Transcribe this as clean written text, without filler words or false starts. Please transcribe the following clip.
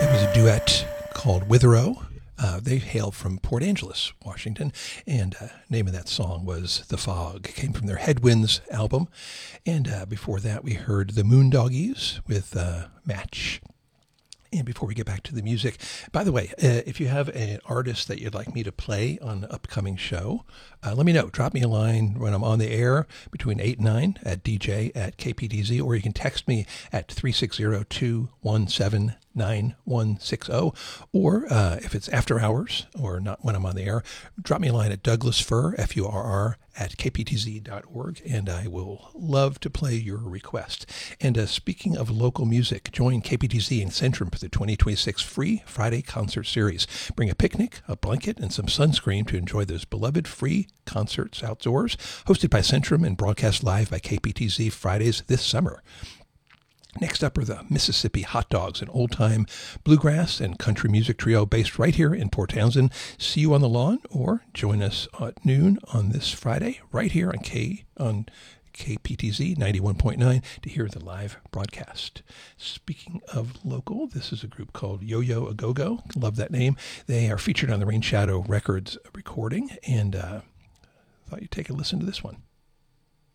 It was a duet called Witherow. They hail from Port Angeles, Washington, and name of that song was The Fog. It came from their Headwinds album. And before that, we heard the Moondoggies with Match. And before we get back to the music, by the way, if you have an artist that you'd like me to play on an upcoming show, let me know. Drop me a line when I'm on the air between 8 and 9 at dj@kpdz, or you can text me at 360-217-9160. Or if it's after hours or not when I'm on the air, drop me a line at Douglas Furr, Furr, at kptz.org, and I will love to play your request. And speaking of local music, join KPTZ and Centrum for the 2026 free Friday concert series. Bring a picnic, a blanket, and some sunscreen to enjoy those beloved free concerts outdoors, hosted by Centrum and broadcast live by KPTZ Fridays this summer. Next up are the Mississippi Hot Dogs, an old-time bluegrass and country music trio based right here in Port Townsend. See you on the lawn, or join us at noon on this Friday right here on KPTZ 91.9 to hear the live broadcast. Speaking of local, this is a group called Yo-Yo A Go-Go. Love that name. They are featured on the Rain Shadow Records recording, and thought you'd take a listen to this one.